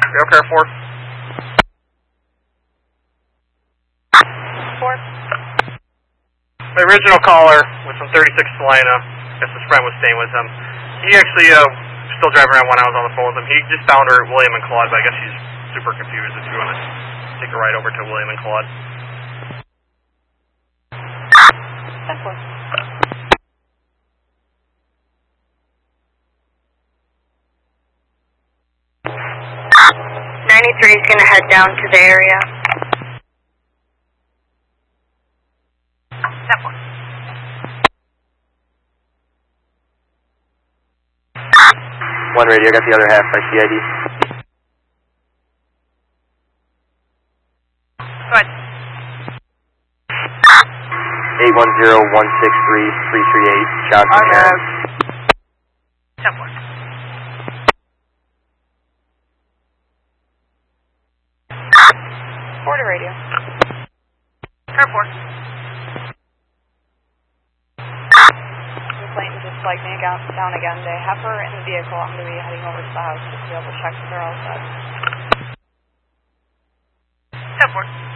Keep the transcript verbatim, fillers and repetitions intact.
Railcar four. Four. My original caller was from thirty-six Salina. I guess his friend was staying with him. He actually uh, was still driving around when I was on the phone with him. He just found her at William and Claude, but I guess she's super confused if you want to take a ride over to William and Claude. ten four. ninety-three is going to head down to the area. ten four. One radio, got the other half by C I D. Go ahead. eight one zero one six three three three eight, Johnson Aaron. ten four. Four to radio. Car four. The plane just like me down again. They have her in the vehicle. I'm going to be heading over to the house just to be able to check that they're all set. ten four.